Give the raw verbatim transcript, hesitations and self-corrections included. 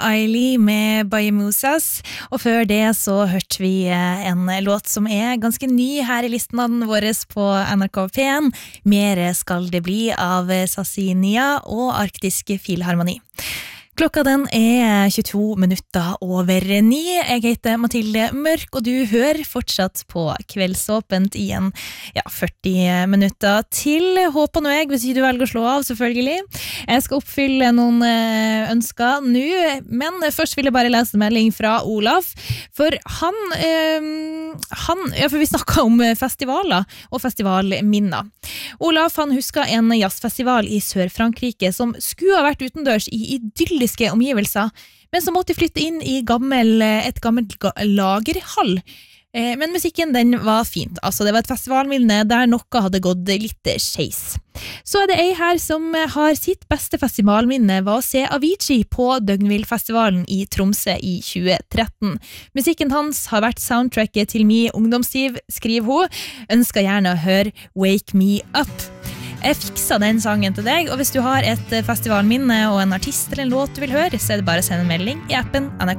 Ailey med Bayemusas, og før det så hørte vi en låt som er ganske ny her i listen våre på N R K P en. Mer skal det bli av Sassinia og Arktisk Filharmoni. Klokka den er tjueto minutter over ni. Jeg heter Mathilde Mørk, og du hører fortsatt på Kveldsåpent i en ja, førti minutter til. Håper nå jeg, hvis du velger å slå av, selvfølgelig. Jeg skal oppfylle noen ønsker nå, men først vil jeg bare lese en melding fra Olaf. For han, øh, han ja, for vi snakket om festivaler og festivalminner. Olaf, han husker en jazzfestival i Sør-Frankrike som skulle ha vært utendørs i idylliske omgivelser, men som måtte flytte inn i gammel, et gammelt lagerhall. Men musikken den var fint, altså det var et festivalminne der noe hadde gått litt skeis. Så er det ei her som har sitt beste festivalminne var å se Avicii på Døgnvillfestivalen i Tromsø i tjue tretten. Musikken hans har vært soundtracket til min ungdomstid, skriver hun. Ønsker gjerne å høre Wake Me Up. Jeg fiksa den sangen til deg, og hvis du har et festivalminne og en artist eller en låt du vil høre, så er det bare å sende en melding i appen N R K